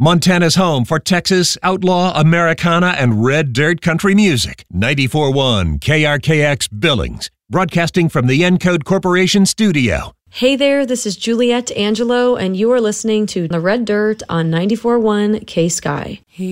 Montana's home for Texas, outlaw, Americana, and red dirt country music. 94.1 KRKX Billings, broadcasting from the Encode Corporation studio. Hey there, this is Juliette Angelo, and you are listening to The Red Dirt on 94.1 K-Sky.